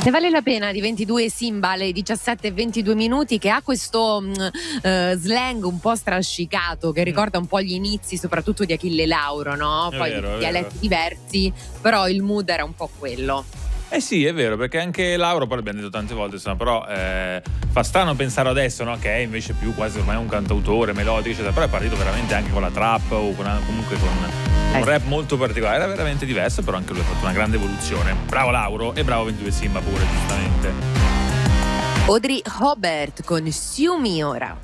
Ne vale la pena di 22 Simba alle 17:22, che ha questo slang un po' strascicato che ricorda un po' gli inizi soprattutto di Achille Lauro, no? È Poi vero, è dialetti vero. diversi, però il mood era un po' quello. Eh sì, è vero, perché anche Lauro, poi l'abbiamo detto tante volte, insomma, però fa strano pensare adesso, no? Che è invece più quasi ormai un cantautore melodico, eccetera, però è partito veramente anche con la trap o comunque con un rap molto particolare, era veramente diverso, però anche lui ha fatto una grande evoluzione. Bravo Lauro e bravo 22 Simba pure, giustamente. Audrey Hobart con Sue Me ora.